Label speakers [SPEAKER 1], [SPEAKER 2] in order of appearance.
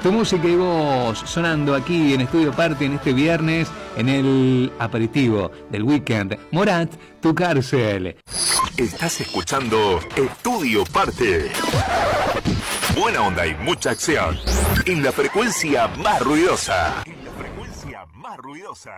[SPEAKER 1] Tu música y voz sonando aquí en Estudio Parte en este viernes en el aperitivo del weekend. Morat, Tu Cárcel.
[SPEAKER 2] Estás escuchando Estudio Parte. Buena onda y mucha acción en la frecuencia más ruidosa.